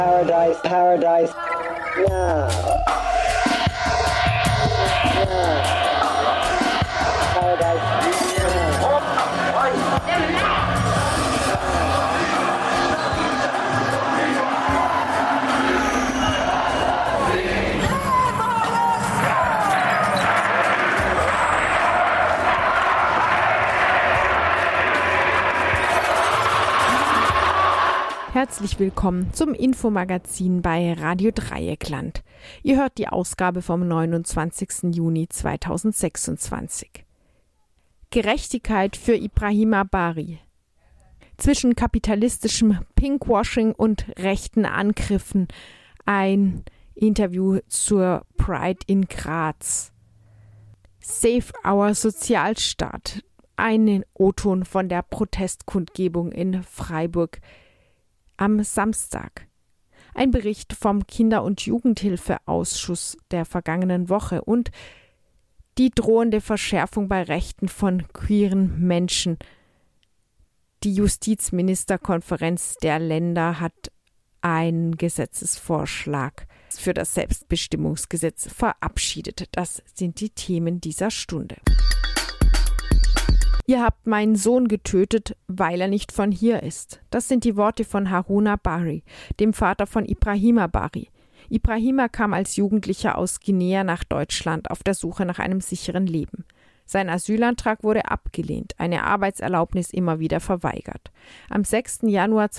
Paradise, paradise, now. Herzlich willkommen zum Infomagazin bei Radio Dreieckland. Ihr hört die Ausgabe vom 29. Juni 2026. Gerechtigkeit für Ibrahima Bari. Zwischen kapitalistischem Pinkwashing und rechten Angriffen ein Interview zur Pride in Graz. Save our Sozialstaat. Ein O-Ton von der Protestkundgebung in Freiburg am Samstag. Ein Bericht vom Kinder- und Jugendhilfeausschuss der vergangenen Woche und die drohende Verschärfung bei Rechten von queeren Menschen. Die Justizministerkonferenz der Länder hat einen Gesetzesvorschlag für das Selbstbestimmungsgesetz verabschiedet. Das sind die Themen dieser Stunde. Ihr habt meinen Sohn getötet, weil er nicht von hier ist. Das sind die Worte von Haruna Bari, dem Vater von Ibrahima Bari. Ibrahima kam als Jugendlicher aus Guinea nach Deutschland auf der Suche nach einem sicheren Leben. Sein Asylantrag wurde abgelehnt, eine Arbeitserlaubnis immer wieder verweigert. Am 6. Januar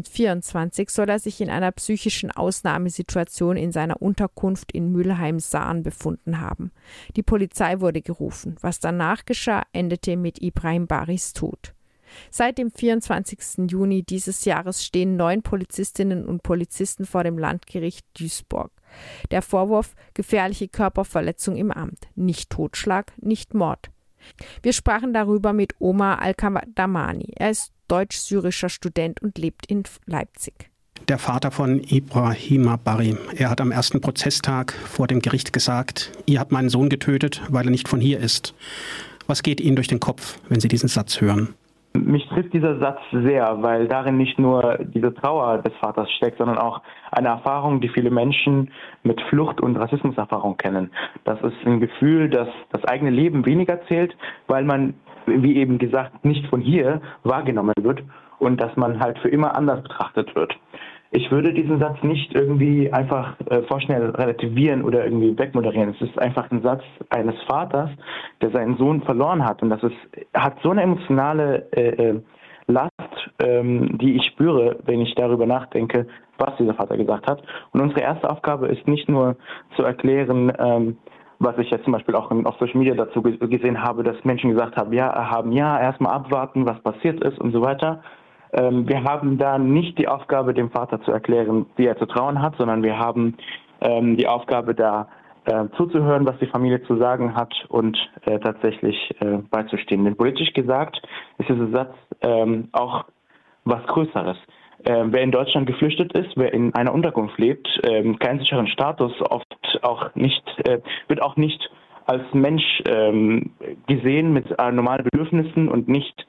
2024 soll er sich in einer psychischen Ausnahmesituation in seiner Unterkunft in Mülheim-Saan befunden haben. Die Polizei wurde gerufen. Was danach geschah, endete mit Ibrahim Baris Tod. Seit dem 24. Juni dieses Jahres stehen 9 Polizistinnen und Polizisten vor dem Landgericht Duisburg. Der Vorwurf: gefährliche Körperverletzung im Amt, nicht Totschlag, nicht Mord. Wir sprachen darüber mit Omar Al-Kadamani. Er ist deutsch-syrischer Student und lebt in Leipzig. Der Vater von Ibrahima Bari, er hat am ersten Prozesstag vor dem Gericht gesagt: Ihr habt meinen Sohn getötet, weil er nicht von hier ist. Was geht Ihnen durch den Kopf, wenn Sie diesen Satz hören? Mich trifft dieser Satz sehr, weil darin nicht nur diese Trauer des Vaters steckt, sondern auch eine Erfahrung, die viele Menschen mit Flucht- und Rassismuserfahrung kennen. Das ist ein Gefühl, dass das eigene Leben weniger zählt, weil man, wie eben gesagt, nicht von hier wahrgenommen wird und dass man halt für immer anders betrachtet wird. Ich würde diesen Satz nicht irgendwie einfach vorschnell relativieren oder irgendwie wegmoderieren. Es ist einfach ein Satz eines Vaters, der seinen Sohn verloren hat. Und hat so eine emotionale Last, die ich spüre, wenn ich darüber nachdenke, was dieser Vater gesagt hat. Und unsere erste Aufgabe ist nicht nur zu erklären, was ich jetzt zum Beispiel auch auf Social Media dazu gesehen habe, dass Menschen gesagt haben, erstmal abwarten, was passiert ist und so weiter. Wir haben da nicht die Aufgabe, dem Vater zu erklären, wie er zu trauern hat, sondern wir haben die Aufgabe, da zuzuhören, was die Familie zu sagen hat und tatsächlich beizustehen. Denn politisch gesagt ist dieser Satz auch was Größeres. Wer in Deutschland geflüchtet ist, wer in einer Unterkunft lebt, keinen sicheren Status, wird auch nicht als Mensch gesehen mit normalen Bedürfnissen und nicht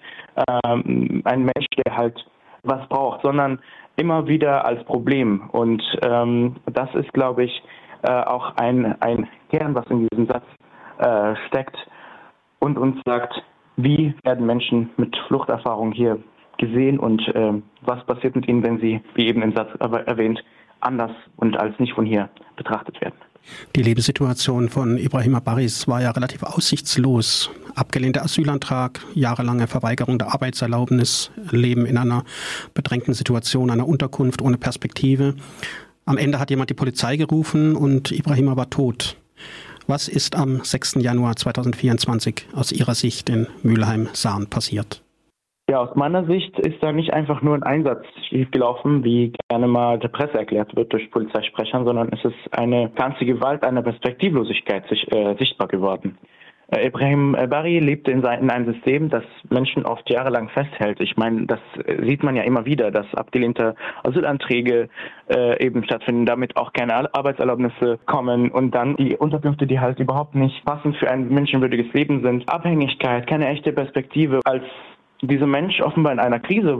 ein Mensch, der halt was braucht, sondern immer wieder als Problem. Und das ist, glaube ich, auch ein Kern, was in diesem Satz steckt und uns sagt, wie werden Menschen mit Fluchterfahrung hier gesehen und was passiert mit ihnen, wenn sie, wie eben im Satz erwähnt, anders und als nicht von hier betrachtet werden. Die Lebenssituation von Ibrahima Baris war ja relativ aussichtslos. Abgelehnter Asylantrag, jahrelange Verweigerung der Arbeitserlaubnis, Leben in einer bedrängten Situation, einer Unterkunft ohne Perspektive. Am Ende hat jemand die Polizei gerufen und Ibrahima war tot. Was ist am 6. Januar 2024 aus Ihrer Sicht in Mülheim-Saan passiert? Ja, aus meiner Sicht ist da nicht einfach nur ein Einsatz schiefgelaufen, wie gerne mal der Presse erklärt wird durch Polizeisprechern, sondern es ist eine ganze Gewalt einer Perspektivlosigkeit sichtbar geworden. Ibrahim Bari lebte in einem System, das Menschen oft jahrelang festhält. Ich meine, das sieht man ja immer wieder, dass abgelehnte Asylanträge eben stattfinden, damit auch keine Arbeitserlaubnisse kommen und dann die Unterkünfte, die halt überhaupt nicht passend für ein menschenwürdiges Leben sind. Abhängigkeit, keine echte Perspektive. Als dieser Mensch offenbar in einer Krise war,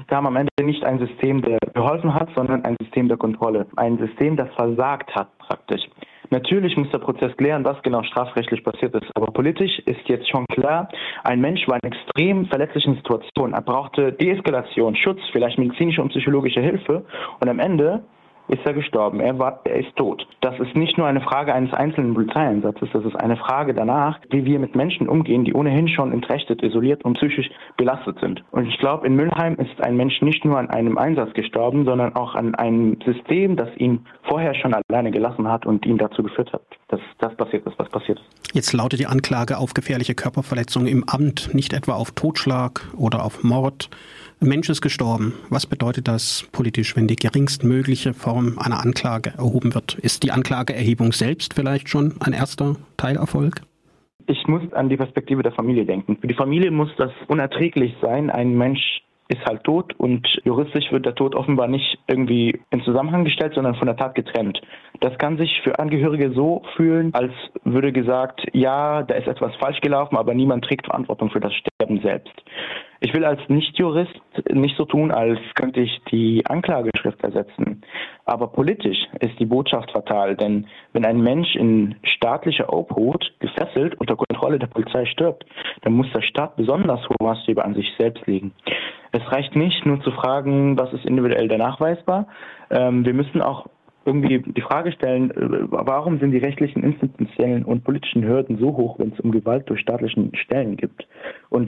kam am Ende nicht ein System, der geholfen hat, sondern ein System der Kontrolle. Ein System, das versagt hat praktisch. Natürlich muss der Prozess klären, was genau strafrechtlich passiert ist. Aber politisch ist jetzt schon klar, ein Mensch war in extrem verletzlichen Situation. Er brauchte Deeskalation, Schutz, vielleicht medizinische und psychologische Hilfe. Und am Ende ist er gestorben. Er ist tot. Das ist nicht nur eine Frage eines einzelnen Polizeieinsatzes, das ist eine Frage danach, wie wir mit Menschen umgehen, die ohnehin schon entrechtet, isoliert und psychisch belastet sind. Und ich glaube, in Mülheim ist ein Mensch nicht nur an einem Einsatz gestorben, sondern auch an einem System, das ihn vorher schon alleine gelassen hat und ihn dazu geführt hat, dass das passiert ist, was passiert ist. Jetzt lautet die Anklage auf gefährliche Körperverletzung im Amt, nicht etwa auf Totschlag oder auf Mord. Ein Mensch ist gestorben. Was bedeutet das politisch, wenn die geringstmögliche Form einer Anklage erhoben wird? Ist die Anklageerhebung selbst vielleicht schon ein erster Teilerfolg? Ich muss an die Perspektive der Familie denken. Für die Familie muss das unerträglich sein. Ein Mensch ist halt tot und juristisch wird der Tod offenbar nicht irgendwie in Zusammenhang gestellt, sondern von der Tat getrennt. Das kann sich für Angehörige so fühlen, als würde gesagt, ja, da ist etwas falsch gelaufen, aber niemand trägt Verantwortung für das Sterben selbst. Ich will als Nicht-Jurist nicht so tun, als könnte ich die Anklageschrift ersetzen. Aber politisch ist die Botschaft fatal, denn wenn ein Mensch in staatlicher Obhut gefesselt unter Kontrolle der Polizei stirbt, dann muss der Staat besonders hohe Maßstäbe an sich selbst legen. Es reicht nicht, nur zu fragen, was ist individuell da nachweisbar. Wir müssen auch irgendwie die Frage stellen, warum sind die rechtlichen, institutionellen und politischen Hürden so hoch, wenn es um Gewalt durch staatlichen Stellen geht. Und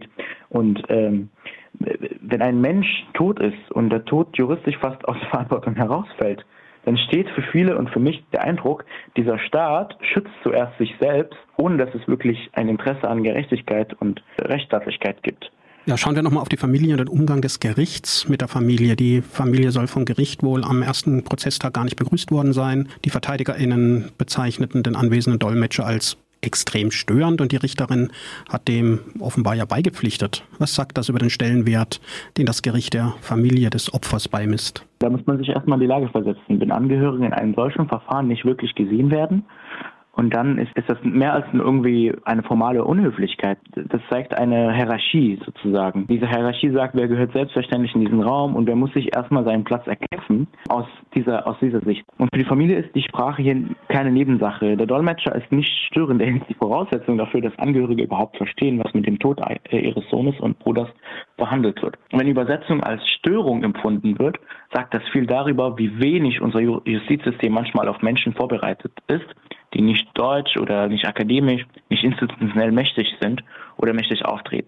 wenn ein Mensch tot ist und der Tod juristisch fast aus der Verantwortung herausfällt, dann steht für viele und für mich der Eindruck, dieser Staat schützt zuerst sich selbst, ohne dass es wirklich ein Interesse an Gerechtigkeit und Rechtsstaatlichkeit gibt. Ja, schauen wir nochmal auf die Familie und den Umgang des Gerichts mit der Familie. Die Familie soll vom Gericht wohl am ersten Prozesstag gar nicht begrüßt worden sein. Die VerteidigerInnen bezeichneten den anwesenden Dolmetscher als extrem störend und die Richterin hat dem offenbar ja beigepflichtet. Was sagt das über den Stellenwert, den das Gericht der Familie des Opfers beimisst? Da muss man sich erstmal in die Lage versetzen. Wenn Angehörige in einem solchen Verfahren nicht wirklich gesehen werden, und dann ist das mehr als irgendwie eine formale Unhöflichkeit. Das zeigt eine Hierarchie sozusagen. Diese Hierarchie sagt, wer gehört selbstverständlich in diesen Raum und wer muss sich erstmal seinen Platz erkämpfen aus dieser Sicht. Und für die Familie ist die Sprache hier keine Nebensache. Der Dolmetscher ist nicht störend, er ist die Voraussetzung dafür, dass Angehörige überhaupt verstehen, was mit dem Tod ihres Sohnes und Bruders verhandelt wird. Und wenn die Übersetzung als Störung empfunden wird, sagt das viel darüber, wie wenig unser Justizsystem manchmal auf Menschen vorbereitet ist, die nicht deutsch oder nicht akademisch, nicht institutionell mächtig sind oder mächtig auftreten.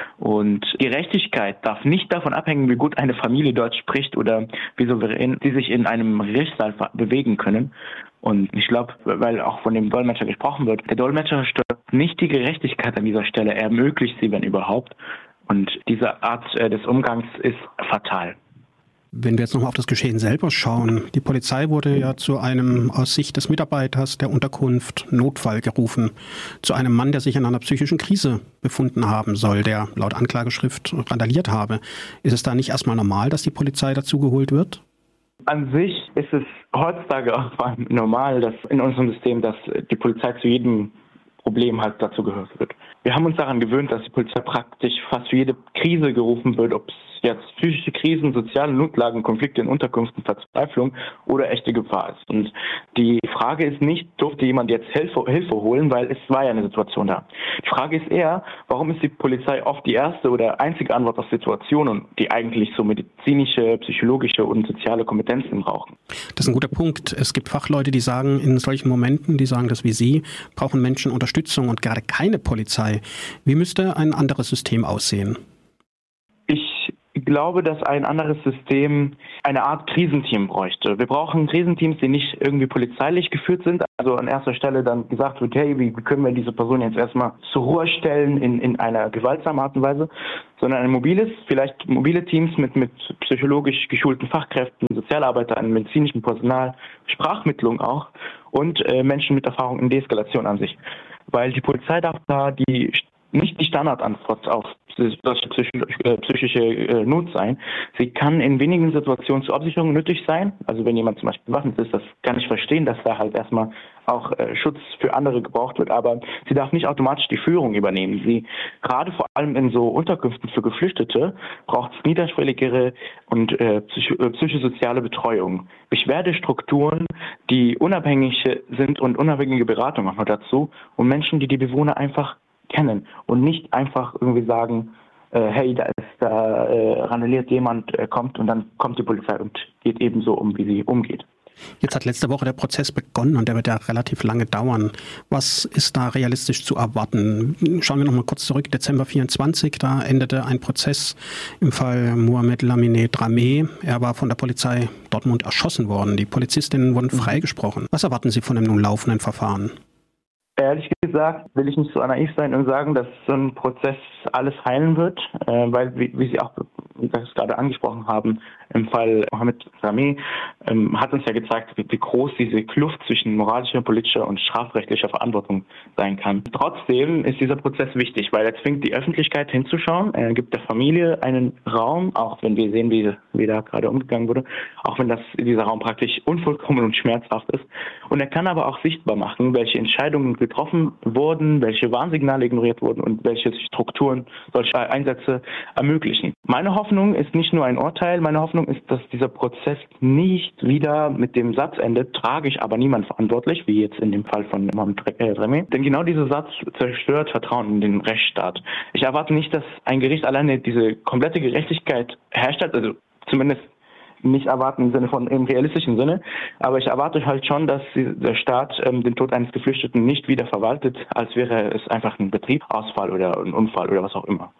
Und Gerechtigkeit darf nicht davon abhängen, wie gut eine Familie Deutsch spricht oder wie souverän sie sich in einem Gerichtssaal bewegen können. Und ich glaube, weil auch von dem Dolmetscher gesprochen wird, der Dolmetscher stört nicht die Gerechtigkeit an dieser Stelle, er ermöglicht sie, wenn überhaupt. Und diese Art des Umgangs ist fatal. Wenn wir jetzt nochmal auf das Geschehen selber schauen, die Polizei wurde ja zu einem aus Sicht des Mitarbeiters der Unterkunft Notfall gerufen, zu einem Mann, der sich in einer psychischen Krise befunden haben soll, der laut Anklageschrift randaliert habe. Ist es da nicht erstmal normal, dass die Polizei dazugeholt wird? An sich ist es heutzutage auch normal, dass in unserem System, dass die Polizei zu jedem Problem halt dazu gehört wird. Wir haben uns daran gewöhnt, dass die Polizei praktisch fast für jede Krise gerufen wird, ob es jetzt psychische Krisen, soziale Notlagen, Konflikte in Unterkünften, Verzweiflung oder echte Gefahr ist. Und die Frage ist nicht, durfte jemand jetzt Hilfe holen, weil es war ja eine Situation da. Die Frage ist eher, warum ist die Polizei oft die erste oder einzige Antwort auf Situationen, die eigentlich so medizinische, psychologische und soziale Kompetenzen brauchen? Das ist ein guter Punkt. Es gibt Fachleute, die sagen in solchen Momenten, die sagen das wie Sie, brauchen Menschen Unterstützung und gerade keine Polizei. Wie müsste ein anderes System aussehen? Ich glaube, dass ein anderes System eine Art Krisenteam bräuchte. Wir brauchen Krisenteams, die nicht irgendwie polizeilich geführt sind. Also an erster Stelle dann gesagt wird, hey, wie können wir diese Person jetzt erstmal zur Ruhe stellen in einer gewaltsamen Art und Weise, sondern vielleicht mobile Teams mit psychologisch geschulten Fachkräften, Sozialarbeitern, medizinischem Personal, Sprachmittlung auch und Menschen mit Erfahrung in Deeskalation an sich. Weil die Polizei darf da nicht die Standardantwort auf psychische Not sein. Sie kann in wenigen Situationen zur Absicherung nötig sein. Also wenn jemand zum Beispiel bewaffnet ist, das kann ich verstehen, dass da halt erstmal auch Schutz für andere gebraucht wird, aber sie darf nicht automatisch die Führung übernehmen. Sie, gerade vor allem in so Unterkünften für Geflüchtete, braucht es niederschwelligere und psychosoziale Betreuung. Beschwerdestrukturen, die unabhängig sind und unabhängige Beratung auch noch dazu und Menschen, die die Bewohner einfach kennen und nicht einfach irgendwie sagen, hey, da randaliert jemand, kommt und dann kommt die Polizei und geht ebenso um, wie sie umgeht. Jetzt hat letzte Woche der Prozess begonnen und der wird ja relativ lange dauern. Was ist da realistisch zu erwarten? Schauen wir noch mal kurz zurück. Dezember 24, da endete ein Prozess im Fall Mohamed Lamine Dramé. Er war von der Polizei Dortmund erschossen worden. Die Polizistinnen wurden freigesprochen. Was erwarten Sie von dem nun laufenden Verfahren? Ehrlich gesagt will ich nicht so naiv sein und sagen, dass so ein Prozess alles heilen wird, weil, wie Sie auch gerade angesprochen haben, im Fall Mohamed Dramé hat uns ja gezeigt, wie groß diese Kluft zwischen moralischer, politischer und strafrechtlicher Verantwortung sein kann. Trotzdem ist dieser Prozess wichtig, weil er zwingt die Öffentlichkeit hinzuschauen. Er gibt der Familie einen Raum, auch wenn wir sehen, wie da gerade umgegangen wurde, auch wenn dieser Raum praktisch unvollkommen und schmerzhaft ist. Und er kann aber auch sichtbar machen, welche Entscheidungen getroffen wurden, welche Warnsignale ignoriert wurden und welche Strukturen solche Einsätze ermöglichen. Meine Hoffnung ist nicht nur ein Urteil, meine Hoffnung ist, dass dieser Prozess nicht wieder mit dem Satz endet, tragisch, aber niemand verantwortlich, wie jetzt in dem Fall von Mohamed Dramé. Denn genau dieser Satz zerstört Vertrauen in den Rechtsstaat. Ich erwarte nicht, dass ein Gericht alleine diese komplette Gerechtigkeit herstellt, also zumindest nicht erwarten im Sinne von im realistischen Sinne, aber ich erwarte halt schon, dass der Staat den Tod eines Geflüchteten nicht wieder verwaltet, als wäre es einfach ein Betriebsausfall oder ein Unfall oder was auch immer.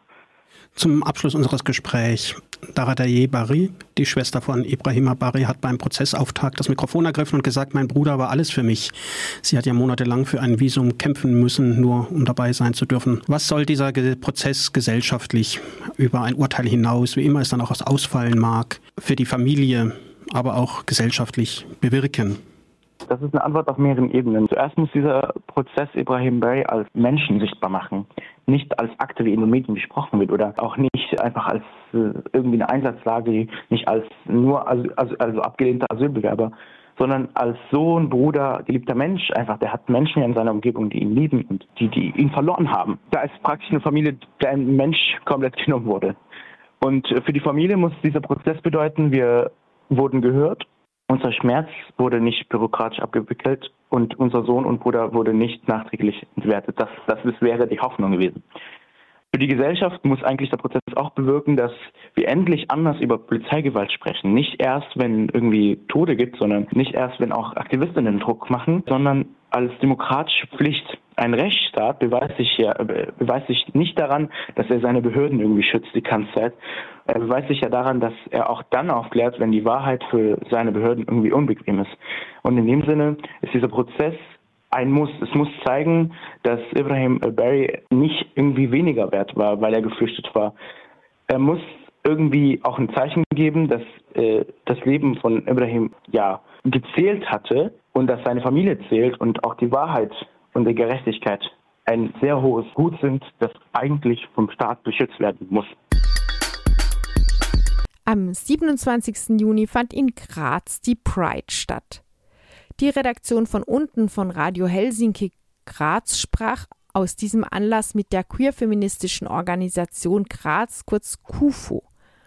Zum Abschluss unseres Gesprächs. Daradaye Bari, die Schwester von Ibrahima Bari, hat beim Prozessauftakt das Mikrofon ergriffen und gesagt, mein Bruder war alles für mich. Sie hat ja monatelang für ein Visum kämpfen müssen, nur um dabei sein zu dürfen. Was soll dieser Prozess gesellschaftlich über ein Urteil hinaus, wie immer es dann auch ausfallen mag, für die Familie, aber auch gesellschaftlich bewirken? Das ist eine Antwort auf mehreren Ebenen. Zuerst muss dieser Prozess Ibrahim Bari als Menschen sichtbar machen. Nicht als Akte, wie in den Medien besprochen wird, oder auch nicht einfach als irgendwie eine Einsatzlage, nicht als nur also abgelehnter Asylbewerber, sondern als Sohn, Bruder, geliebter Mensch einfach. Der hat Menschen in seiner Umgebung, die ihn lieben und die ihn verloren haben. Da ist praktisch eine Familie, der ein Mensch komplett genommen wurde. Und für die Familie muss dieser Prozess bedeuten, wir wurden gehört. Unser Schmerz wurde nicht bürokratisch abgewickelt und unser Sohn und Bruder wurde nicht nachträglich entwertet. Das wäre die Hoffnung gewesen. Für die Gesellschaft muss eigentlich der Prozess auch bewirken, dass wir endlich anders über Polizeigewalt sprechen. Nicht erst, wenn irgendwie Tode gibt, sondern nicht erst, wenn auch Aktivistinnen Druck machen, sondern als demokratische Pflicht. Ein Rechtsstaat beweist sich nicht daran, dass er seine Behörden irgendwie schützt die ganze Zeit. Er beweist sich ja daran, dass er auch dann aufklärt, wenn die Wahrheit für seine Behörden irgendwie unbequem ist. Und in dem Sinne ist dieser Prozess ein Muss. Es muss zeigen, dass Ibrahim Bari nicht irgendwie weniger wert war, weil er geflüchtet war. Er muss irgendwie auch ein Zeichen geben, dass das Leben von Ibrahim gezählt hatte und dass seine Familie zählt und auch die Wahrheit und die Gerechtigkeit ein sehr hohes Gut sind, das eigentlich vom Staat beschützt werden muss. Am 27. Juni fand in Graz die Pride statt. Die Redaktion von unten von Radio Helsinki Graz sprach aus diesem Anlass mit der queer-feministischen Organisation Graz, kurz KUFO.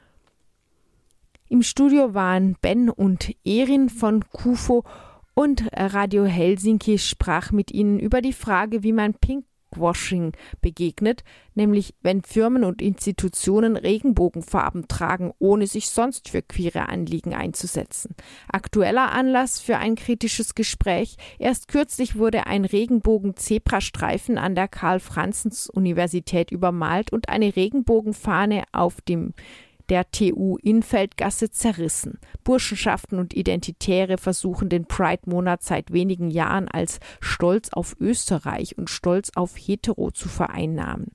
Im Studio waren Ben und Erin von KUFO und Radio Helsinki sprach mit ihnen über die Frage, wie man Pinkwashing begegnet, nämlich wenn Firmen und Institutionen Regenbogenfarben tragen, ohne sich sonst für queere Anliegen einzusetzen. Aktueller Anlass für ein kritisches Gespräch. Erst kürzlich wurde ein Regenbogen-Zebrastreifen an der Karl-Franzens-Universität übermalt und eine Regenbogenfahne auf der TU Innfeldgasse zerrissen. Burschenschaften und Identitäre versuchen den Pride-Monat seit wenigen Jahren als Stolz auf Österreich und Stolz auf Hetero zu vereinnahmen.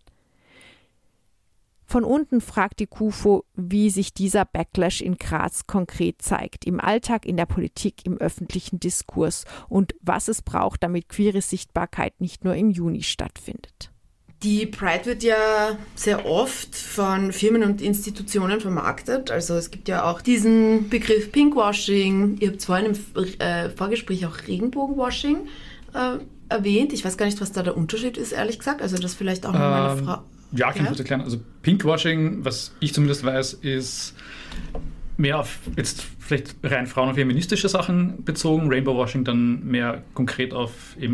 Von unten fragt die KUFO, wie sich dieser Backlash in Graz konkret zeigt, im Alltag, in der Politik, im öffentlichen Diskurs und was es braucht, damit queere Sichtbarkeit nicht nur im Juni stattfindet. Die Pride wird ja sehr oft von Firmen und Institutionen vermarktet. Also es gibt ja auch diesen Begriff Pinkwashing. Ihr habt vorhin im Vorgespräch auch Regenbogenwashing erwähnt. Ich weiß gar nicht, was da der Unterschied ist, ehrlich gesagt. Also das vielleicht auch noch meine Frage. Ja, kann ich kurz erklären. Also Pinkwashing, was ich zumindest weiß, ist mehr auf jetzt vielleicht rein frauen- und feministische Sachen bezogen. Rainbowwashing dann mehr konkret auf eben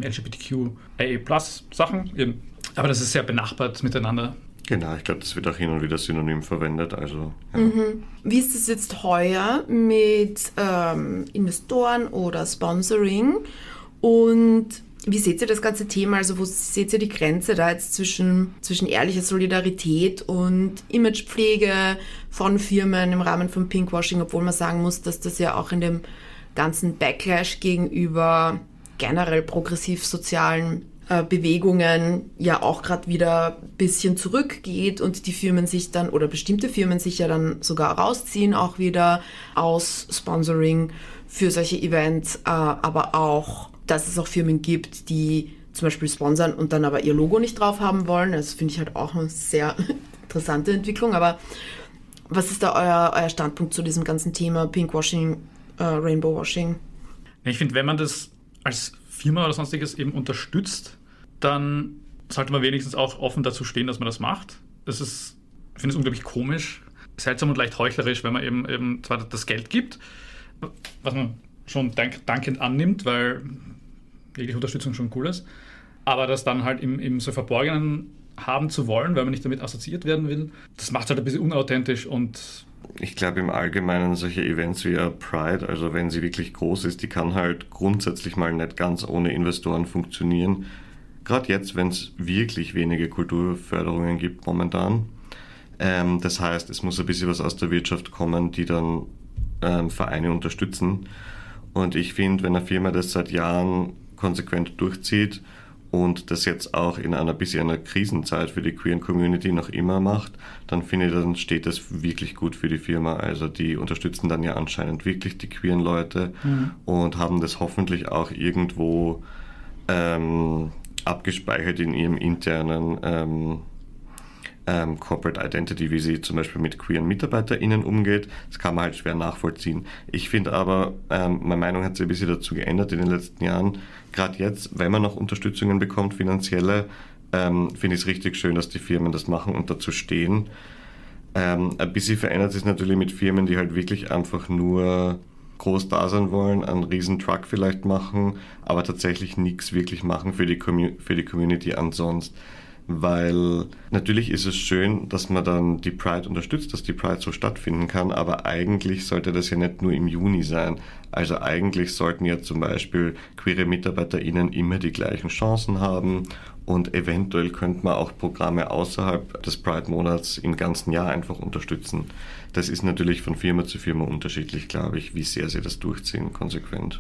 LGBTQIA+ Sachen. Aber das ist sehr benachbart miteinander. Genau, ich glaube, das wird auch hin und wieder synonym verwendet. Also, ja. Wie ist es jetzt heuer mit Investoren oder Sponsoring? Und wie seht ihr das ganze Thema? Also wo seht ihr die Grenze da jetzt zwischen ehrlicher Solidarität und Imagepflege von Firmen im Rahmen von Pinkwashing, obwohl man sagen muss, dass das ja auch in dem ganzen Backlash gegenüber generell progressiv-sozialen Bewegungen ja auch gerade wieder ein bisschen zurückgeht und die Firmen sich dann oder bestimmte Firmen sich ja dann sogar rausziehen, auch wieder aus Sponsoring für solche Events, aber auch, dass es auch Firmen gibt, die zum Beispiel sponsern und dann aber ihr Logo nicht drauf haben wollen. Das finde ich halt auch eine sehr interessante Entwicklung. Aber was ist da euer Standpunkt zu diesem ganzen Thema Pinkwashing, Rainbowwashing? Ich finde, wenn man das als Firma oder sonstiges eben unterstützt, dann sollte man wenigstens auch offen dazu stehen, dass man das macht. Ich finde es unglaublich komisch, seltsam und leicht heuchlerisch, wenn man eben zwar das Geld gibt, was man schon dankend annimmt, weil jegliche Unterstützung schon cool ist, aber das dann halt im so Verborgenen haben zu wollen, weil man nicht damit assoziiert werden will, das macht halt ein bisschen unauthentisch. Und ich glaube im Allgemeinen solche Events wie Pride, also wenn sie wirklich groß ist, die kann halt grundsätzlich mal nicht ganz ohne Investoren funktionieren. Gerade jetzt, wenn es wirklich wenige Kulturförderungen gibt momentan. Das heißt, es muss ein bisschen was aus der Wirtschaft kommen, die dann Vereine unterstützen. Und ich finde, wenn eine Firma das seit Jahren konsequent durchzieht und das jetzt auch in einer bisschen einer Krisenzeit für die queeren Community noch immer macht, dann finde ich, dann steht das wirklich gut für die Firma. Also die unterstützen dann ja anscheinend wirklich die queeren Leute und haben das hoffentlich auch irgendwo abgespeichert in ihrem internen Corporate Identity, wie sie zum Beispiel mit queeren MitarbeiterInnen umgeht. Das kann man halt schwer nachvollziehen. Ich finde aber, meine Meinung hat sich ein bisschen dazu geändert in den letzten Jahren. Gerade jetzt, wenn man noch Unterstützungen bekommt, finanzielle, finde ich es richtig schön, dass die Firmen das machen und dazu stehen. Ein bisschen verändert sich natürlich mit Firmen, die halt wirklich einfach nur groß da sein wollen, einen riesen Truck vielleicht machen, aber tatsächlich nichts wirklich machen für die Community ansonsten. Weil natürlich ist es schön, dass man dann die Pride unterstützt, dass die Pride so stattfinden kann, aber eigentlich sollte das ja nicht nur im Juni sein. Also eigentlich sollten ja zum Beispiel queere MitarbeiterInnen immer die gleichen Chancen haben und eventuell könnte man auch Programme außerhalb des Pride-Monats im ganzen Jahr einfach unterstützen. Das ist natürlich von Firma zu Firma unterschiedlich, glaube ich, wie sehr sie das durchziehen, konsequent.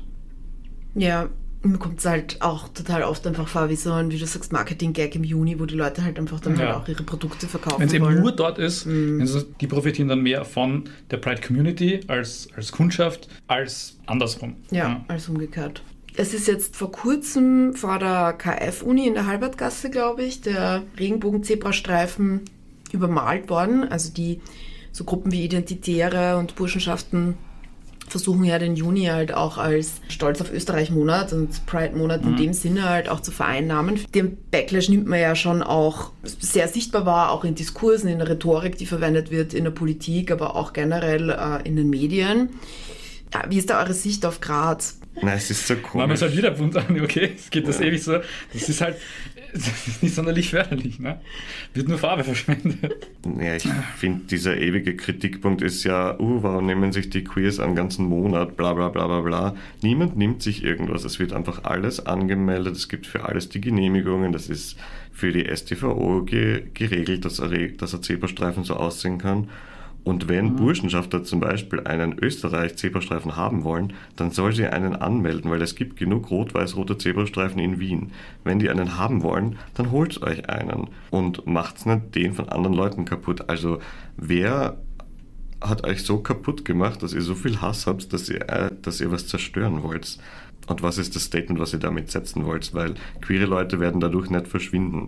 Ja, mir kommt es halt auch total oft einfach vor, wie so ein, wie du sagst, Marketing-Gag im Juni, wo die Leute halt einfach dann halt auch ihre Produkte verkaufen wollen. Wenn es eben nur dort ist, also die profitieren dann mehr von der Pride-Community als Kundschaft, als andersrum. Ja, als umgekehrt. Es ist jetzt vor kurzem vor der KF-Uni in der Halbertgasse, glaube ich, der Regenbogen-Zebrastreifen übermalt worden. Also die so Gruppen wie Identitäre und Burschenschaften versuchen ja den Juni halt auch als Stolz auf Österreich-Monat und Pride-Monat in dem Sinne halt auch zu vereinnahmen. Den Backlash nimmt man ja schon auch sehr sichtbar wahr, auch in Diskursen, in der Rhetorik, die verwendet wird, in der Politik, aber auch generell in den Medien. Ja, wie ist da eure Sicht auf Graz? Nein, es ist so komisch. Man ist halt wieder bunt an, okay, es geht das ewig so. Das ist nicht sonderlich förderlich, ne? Wird nur Farbe verschwendet. Ja, ich finde, dieser ewige Kritikpunkt ist ja, warum nehmen sich die Queers einen ganzen Monat, bla bla bla bla bla. Niemand nimmt sich irgendwas, es wird einfach alles angemeldet, es gibt für alles die Genehmigungen, das ist für die StVO geregelt, dass ein Zebrastreifen so aussehen kann. Und wenn Burschenschafter zum Beispiel einen Österreich-Zebrastreifen haben wollen, dann soll sie einen anmelden, weil es gibt genug rot-weiß-rote Zebrastreifen in Wien. Wenn die einen haben wollen, dann holt euch einen und macht's nicht den von anderen Leuten kaputt. Also wer hat euch so kaputt gemacht, dass ihr so viel Hass habt, dass ihr was zerstören wollt? Und was ist das Statement, was ihr damit setzen wollt? Weil queere Leute werden dadurch nicht verschwinden.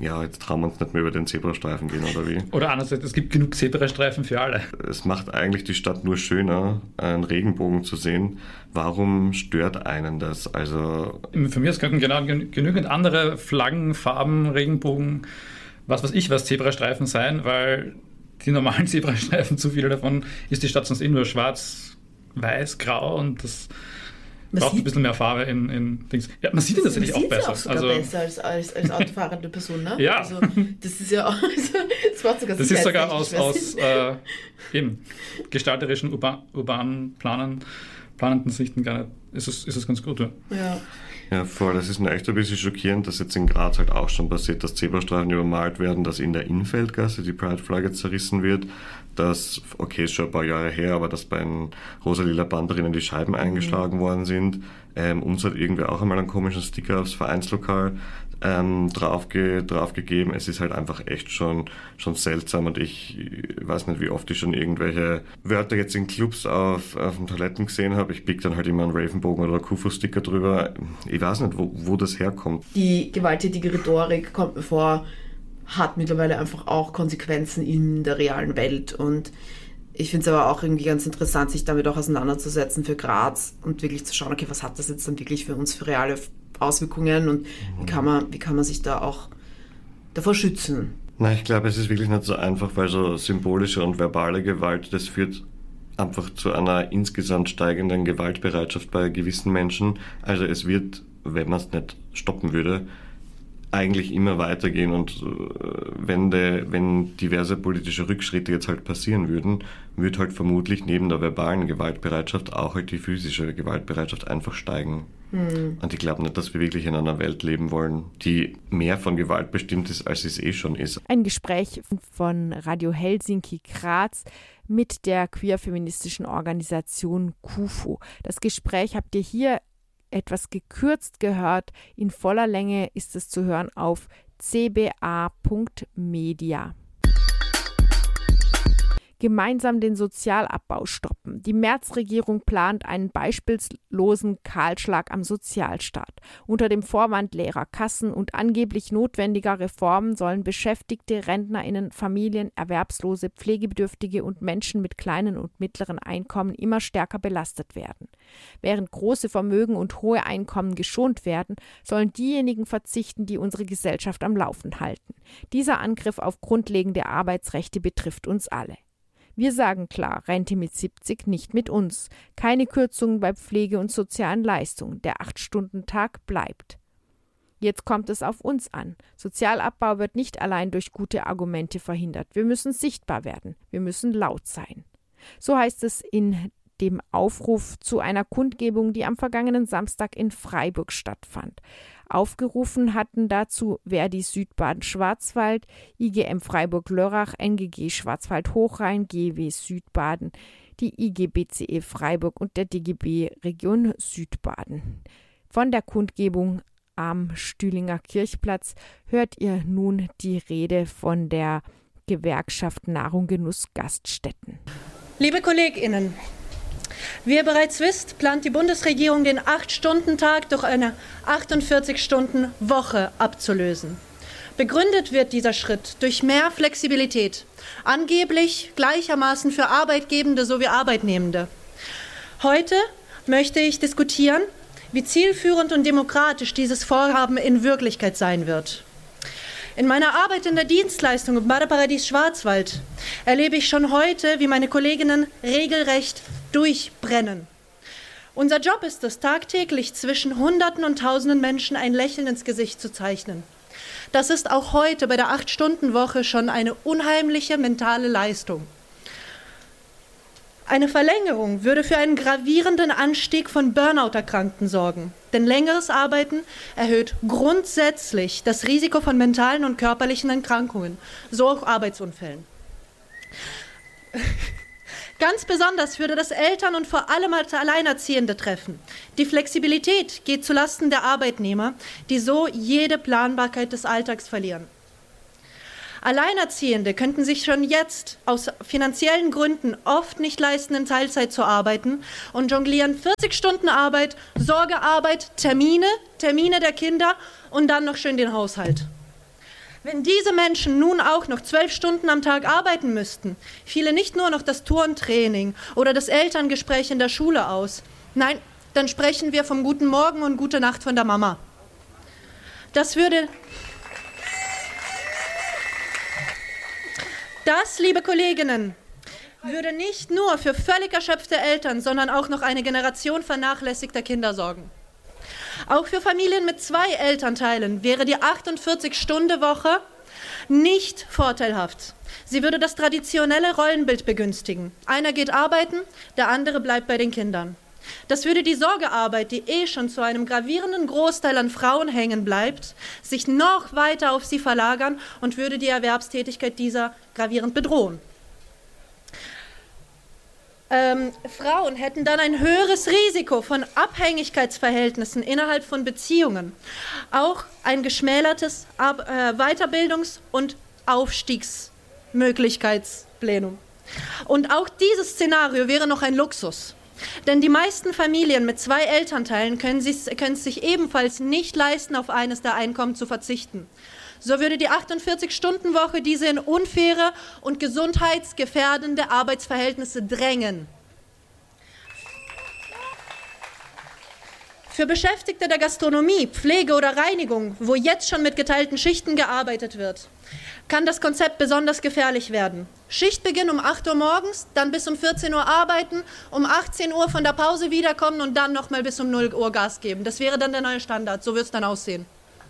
ja, jetzt trauen wir uns nicht mehr über den Zebrastreifen gehen, oder wie? Oder andererseits, es gibt genug Zebrastreifen für alle. Es macht eigentlich die Stadt nur schöner, einen Regenbogen zu sehen. Warum stört einen das? Also Für mich könnten genau genügend andere Flaggen, Farben, Regenbogen, was Zebrastreifen sein, weil die normalen Zebrastreifen, zu viele davon, ist die Stadt sonst nur schwarz, weiß, grau und das braucht ein bisschen mehr Farbe in Dings. Ja, man sieht es tatsächlich auch besser. Man sieht es auch sogar besser als autofahrende Person, ne? Ja. Also, das ist ja auch, das macht sogar das ist sogar aus gestalterischen, urbanen, planenden Sichten gar nicht, ist es ganz gut. Ja. Ja, voll. Das ist mir echt ein bisschen schockierend, dass jetzt in Graz halt auch schon passiert, dass Zebrastreifen übermalt werden, dass in der Innfeldgasse die Pride-Flagge zerrissen wird, dass, okay, ist schon ein paar Jahre her, aber dass bei den rosa-lila Banderinnen die Scheiben eingeschlagen worden sind. Uns hat irgendwer auch einmal einen komischen Sticker aufs Vereinslokal draufgegeben. Es ist halt einfach echt schon seltsam und ich weiß nicht, wie oft ich schon irgendwelche Wörter jetzt in Clubs auf den Toiletten gesehen habe. Ich pick dann halt immer einen Ravenbogen oder einen Kufu-Sticker drüber. Ich weiß nicht, wo das herkommt. Die gewalttätige Rhetorik, kommt mir vor, hat mittlerweile einfach auch Konsequenzen in der realen Welt und ich finde es aber auch irgendwie ganz interessant, sich damit auch auseinanderzusetzen für Graz und wirklich zu schauen, okay, was hat das jetzt dann wirklich für uns für reale Auswirkungen und wie kann man sich da auch davor schützen? Na, ich glaube, es ist wirklich nicht so einfach, weil so symbolische und verbale Gewalt, das führt einfach zu einer insgesamt steigenden Gewaltbereitschaft bei gewissen Menschen. Also es wird, wenn man es nicht stoppen würde, eigentlich immer weitergehen und wenn diverse politische Rückschritte jetzt halt passieren würden, würde halt vermutlich neben der verbalen Gewaltbereitschaft auch halt die physische Gewaltbereitschaft einfach steigen. Und ich glaube nicht, dass wir wirklich in einer Welt leben wollen, die mehr von Gewalt bestimmt ist, als es eh schon ist. Ein Gespräch von Radio Helsinki Graz mit der queer-feministischen Organisation KUFO. Das Gespräch habt ihr hier etwas gekürzt gehört. In voller Länge ist es zu hören auf cba.media. Gemeinsam den Sozialabbau stoppen. Die Merz-Regierung plant einen beispiellosen Kahlschlag am Sozialstaat. Unter dem Vorwand leerer Kassen und angeblich notwendiger Reformen sollen Beschäftigte, RentnerInnen, Familien, Erwerbslose, Pflegebedürftige und Menschen mit kleinen und mittleren Einkommen immer stärker belastet werden. Während große Vermögen und hohe Einkommen geschont werden, sollen diejenigen verzichten, die unsere Gesellschaft am Laufen halten. Dieser Angriff auf grundlegende Arbeitsrechte betrifft uns alle. Wir sagen klar, Rente mit 70 nicht mit uns. Keine Kürzungen bei Pflege und sozialen Leistungen. Der 8-Stunden-Tag bleibt. Jetzt kommt es auf uns an. Sozialabbau wird nicht allein durch gute Argumente verhindert. Wir müssen sichtbar werden. Wir müssen laut sein. So heißt es in dem Aufruf zu einer Kundgebung, die am vergangenen Samstag in Freiburg stattfand. Aufgerufen hatten dazu Verdi Südbaden-Schwarzwald, IGM Freiburg-Lörrach, NGG Schwarzwald-Hochrhein, GW Südbaden, die IGBCE Freiburg und der DGB Region Südbaden. Von der Kundgebung am Stühlinger Kirchplatz hört ihr nun die Rede von der Gewerkschaft Nahrung Genuss Gaststätten. Liebe KollegInnen, wie ihr bereits wisst, plant die Bundesregierung den 8-Stunden-Tag durch eine 48-Stunden-Woche abzulösen. Begründet wird dieser Schritt durch mehr Flexibilität, angeblich gleichermaßen für Arbeitgebende sowie Arbeitnehmende. Heute möchte ich diskutieren, wie zielführend und demokratisch dieses Vorhaben in Wirklichkeit sein wird. In meiner Arbeit in der Dienstleistung im Badeparadies Schwarzwald erlebe ich schon heute, wie meine Kolleginnen regelrecht durchbrennen. Unser Job ist es, tagtäglich zwischen Hunderten und Tausenden Menschen ein Lächeln ins Gesicht zu zeichnen. Das ist auch heute bei der 8-Stunden-Woche schon eine unheimliche mentale Leistung. Eine Verlängerung würde für einen gravierenden Anstieg von Burnout-Erkrankten sorgen. Denn längeres Arbeiten erhöht grundsätzlich das Risiko von mentalen und körperlichen Erkrankungen, so auch Arbeitsunfällen. Ganz besonders würde das Eltern und vor allem Alleinerziehende treffen. Die Flexibilität geht zulasten der Arbeitnehmer, die so jede Planbarkeit des Alltags verlieren. Alleinerziehende könnten sich schon jetzt aus finanziellen Gründen oft nicht leisten, in Teilzeit zu arbeiten und jonglieren 40 Stunden Arbeit, Sorgearbeit, Termine der Kinder und dann noch schön den Haushalt. Wenn diese Menschen nun auch noch 12 Stunden am Tag arbeiten müssten, fiele nicht nur noch das Turntraining oder das Elterngespräch in der Schule aus. Nein, dann sprechen wir vom guten Morgen und gute Nacht von der Mama. Das, liebe Kolleginnen, würde nicht nur für völlig erschöpfte Eltern, sondern auch noch eine Generation vernachlässigter Kinder sorgen. Auch für Familien mit 2 Elternteilen wäre die 48-Stunden-Woche nicht vorteilhaft. Sie würde das traditionelle Rollenbild begünstigen. Einer geht arbeiten, der andere bleibt bei den Kindern. Das würde die Sorgearbeit, die schon zu einem gravierenden Großteil an Frauen hängen bleibt, sich noch weiter auf sie verlagern und würde die Erwerbstätigkeit dieser gravierend bedrohen. Frauen hätten dann ein höheres Risiko von Abhängigkeitsverhältnissen innerhalb von Beziehungen, auch ein geschmälertes Weiterbildungs- und Aufstiegsmöglichkeitsplenum. Und auch dieses Szenario wäre noch ein Luxus. Denn die meisten Familien mit 2 Elternteilen können es sich ebenfalls nicht leisten, auf eines der Einkommen zu verzichten. So würde die 48-Stunden-Woche diese in unfaire und gesundheitsgefährdende Arbeitsverhältnisse drängen. Für Beschäftigte der Gastronomie, Pflege oder Reinigung, wo jetzt schon mit geteilten Schichten gearbeitet wird, kann das Konzept besonders gefährlich werden. Schichtbeginn um 8 Uhr morgens, dann bis um 14 Uhr arbeiten, um 18 Uhr von der Pause wiederkommen und dann nochmal bis um 0 Uhr Gas geben. Das wäre dann der neue Standard, so wird es dann aussehen.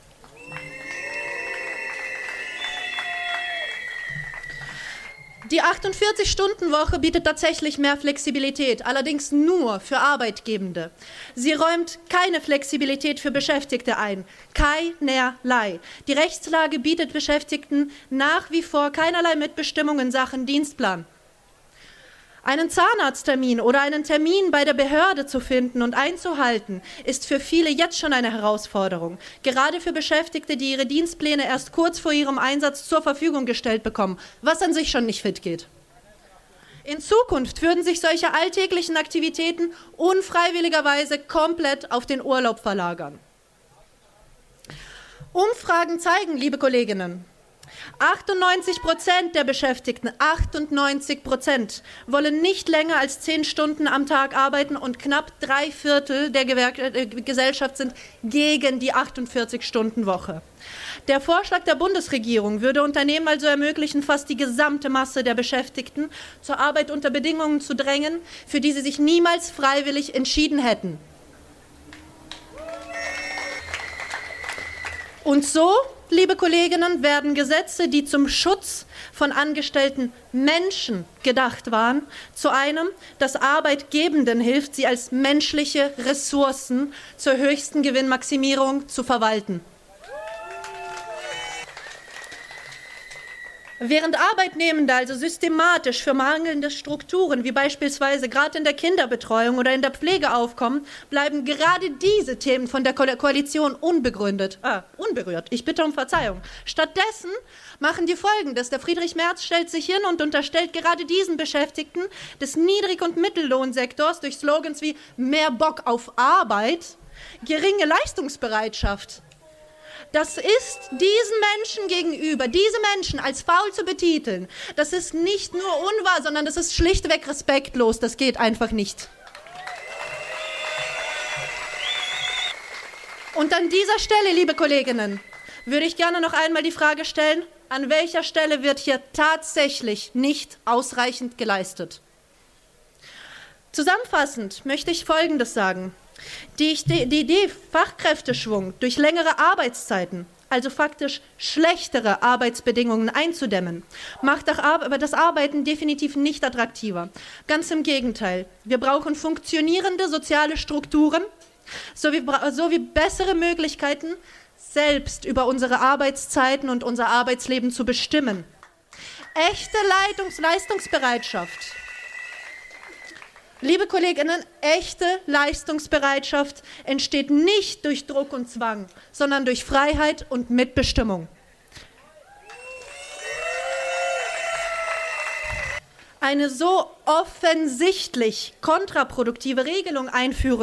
Die 48-Stunden-Woche bietet tatsächlich mehr Flexibilität, allerdings nur für Arbeitgebende. Sie räumt keine Flexibilität für Beschäftigte ein, keinerlei. Die Rechtslage bietet Beschäftigten nach wie vor keinerlei Mitbestimmung in Sachen Dienstplan. Einen Zahnarzttermin oder einen Termin bei der Behörde zu finden und einzuhalten, ist für viele jetzt schon eine Herausforderung. Gerade für Beschäftigte, die ihre Dienstpläne erst kurz vor ihrem Einsatz zur Verfügung gestellt bekommen, was an sich schon nicht fit geht. In Zukunft würden sich solche alltäglichen Aktivitäten unfreiwilligerweise komplett auf den Urlaub verlagern. Umfragen zeigen, liebe Kolleginnen, 98% der Beschäftigten, 98%, wollen nicht länger als 10 Stunden am Tag arbeiten und knapp 3/4 der Gesellschaft sind gegen die 48-Stunden-Woche. Der Vorschlag der Bundesregierung würde Unternehmen also ermöglichen, fast die gesamte Masse der Beschäftigten zur Arbeit unter Bedingungen zu drängen, für die sie sich niemals freiwillig entschieden hätten. Und so, liebe Kolleginnen, werden Gesetze, die zum Schutz von angestellten Menschen gedacht waren, zu einem, das Arbeitgebenden hilft, sie als menschliche Ressourcen zur höchsten Gewinnmaximierung zu verwalten. Während Arbeitnehmende also systematisch für mangelnde Strukturen, wie beispielsweise gerade in der Kinderbetreuung oder in der Pflege aufkommen, bleiben gerade diese Themen von der Koalition unberührt. Ich bitte um Verzeihung. Stattdessen machen die Folgendes. Der Friedrich Merz stellt sich hin und unterstellt gerade diesen Beschäftigten des Niedrig- und Mittellohnsektors durch Slogans wie mehr Bock auf Arbeit, geringe Leistungsbereitschaft. Das ist diesen Menschen gegenüber, diese Menschen als faul zu betiteln, das ist nicht nur unwahr, sondern das ist schlichtweg respektlos. Das geht einfach nicht. Und an dieser Stelle, liebe Kolleginnen, würde ich gerne noch einmal die Frage stellen, an welcher Stelle wird hier tatsächlich nicht ausreichend geleistet? Zusammenfassend möchte ich Folgendes sagen. Die Idee, Fachkräfteschwung durch längere Arbeitszeiten, also faktisch schlechtere Arbeitsbedingungen einzudämmen, macht das Arbeiten definitiv nicht attraktiver. Ganz im Gegenteil. Wir brauchen funktionierende soziale Strukturen sowie bessere Möglichkeiten, selbst über unsere Arbeitszeiten und unser Arbeitsleben zu bestimmen. Echte Leistungsbereitschaft. Liebe Kolleginnen, echte Leistungsbereitschaft entsteht nicht durch Druck und Zwang, sondern durch Freiheit und Mitbestimmung. Eine so offensichtlich kontraproduktive Regelung einführen